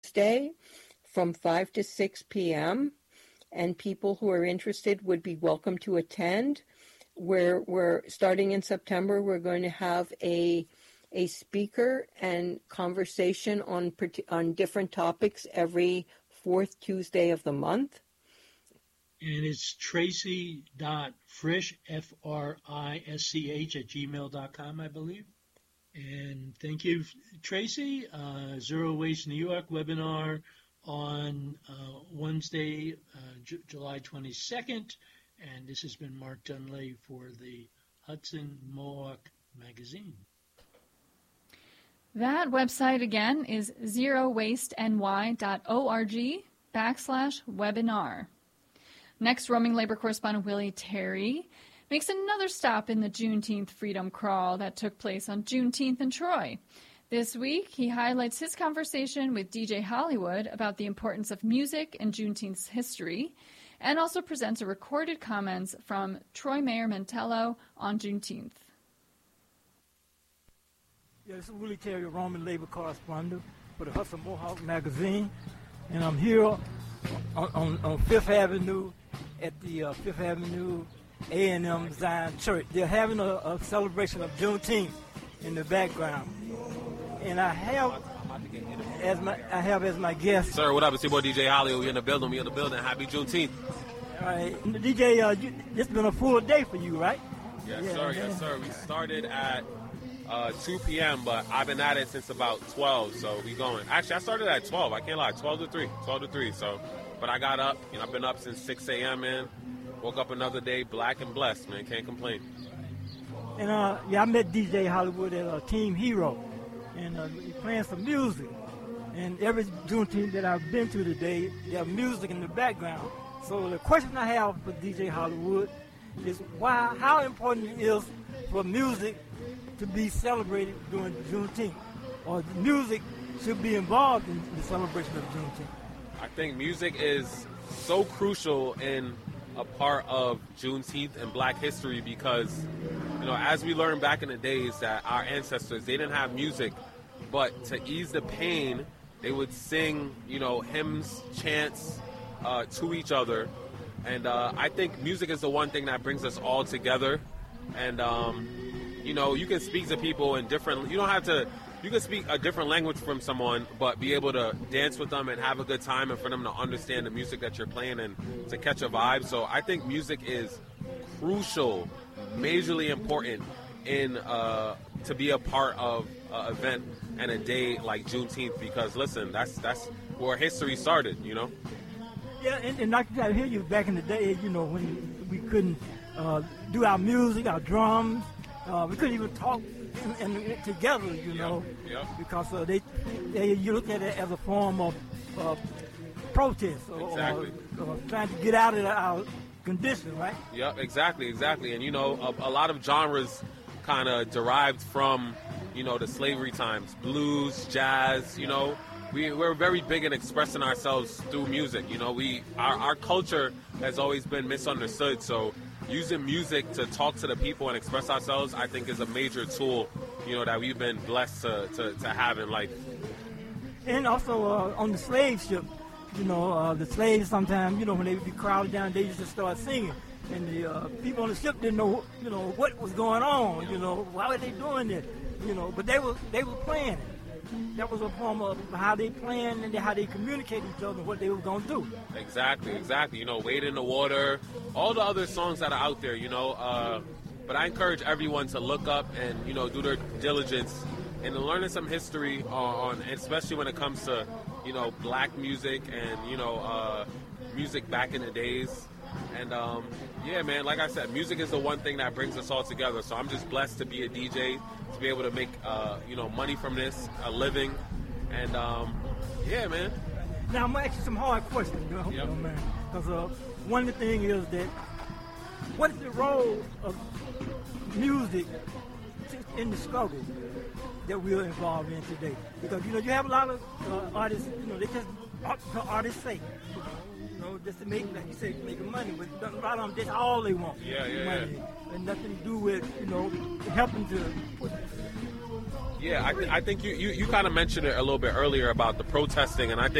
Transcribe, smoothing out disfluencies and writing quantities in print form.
Tuesday from 5 to 6 p.m. And people who are interested would be welcome to attend. We're starting in September. We're going to have a speaker and conversation on different topics every fourth Tuesday of the month. And it's Tracy.Frisch, Frisch, at gmail.com, I believe. And thank you, Tracy. Zero Waste New York webinar on Wednesday, July 22nd. And this has been Mark Dunley for the Hudson Mohawk Magazine. That website again is zerowasteny.org/webinar. Next, roaming labor correspondent Willie Terry makes another stop in the Juneteenth Freedom Crawl that took place on Juneteenth in Troy. This week, he highlights his conversation with DJ Hollywood about the importance of music in Juneteenth's history, and also presents a recorded comments from Troy Mayor Mantello on Juneteenth. Yeah, this is Willie Terry, Roman labor correspondent for the Hudson Mohawk Magazine, and I'm here on Fifth Avenue at the Fifth Avenue A&M Zion Church. They're having a celebration of Juneteenth in the background, and I have as my guest. Sir, what up? It's your boy DJ Hollywood. We in the building. Happy Juneteenth. All right, DJ, it's been a full day for you, right? Yes, sir. Yes, sir. We started at 2 p.m., but I've been at it since about 12, so we going. Actually, I started at 12. I can't lie, 12 to 3. So, but I got up. I've been up since 6 a.m., man. Woke up another day, black and blessed, man. Can't complain. And I met DJ Hollywood at Team Hero, and he's playing some music. And every Juneteenth that I've been to today, there's music in the background. So the question I have for DJ Hollywood is how important it is for music to be celebrated during Juneteenth, or music should be involved in the celebration of Juneteenth. I think music is so crucial in a part of Juneteenth and Black history because, as we learned back in the days that our ancestors, they didn't have music, but to ease the pain, they would sing, hymns, chants to each other. And I think music is the one thing that brings us all together. And, you can speak to people in different, you can speak a different language from someone, but be able to dance with them and have a good time and for them to understand the music that you're playing and to catch a vibe. So I think music is crucial, majorly important in to be a part of an event and a day like Juneteenth because, listen, that's where history started, Yeah, and I hear you back in the day, when we couldn't do our music, our drums, we couldn't even talk together, because you look at it as a form of protest or trying to get out of our condition, right? Yep, exactly. And, a lot of genres kind of derived from, the slavery times, blues, jazz, We're very big in expressing ourselves through music. Our culture has always been misunderstood, so using music to talk to the people and express ourselves, I think, is a major tool, that we've been blessed to have in life. And also on the slave ship, the slaves sometimes, when they would be crowded down, they used to start singing. And the people on the ship didn't know, what was going on, why were they doing it, but they were playing it. That was a form of how they planned and how they communicate with each other and what they were going to do. Exactly. Wade in the Water, all the other songs that are out there, But I encourage everyone to look up and, do their diligence and learning some history on, especially when it comes to, Black music and, music back in the days. And, man, like I said, music is the one thing that brings us all together. So I'm just blessed to be a DJ, to be able to make, money from this, a living. And, man. Now, I'm going to ask you some hard questions, man. Because one of the things is that what is the role of music in the struggle that we're involved in today? Because, you have a lot of artists, they just for artists' sake. Just to make, like you say, making money, but a lot of them, that's all they want. Yeah. And nothing to do with, helping to Yeah, I think you kind of mentioned it a little bit earlier about the protesting, and I think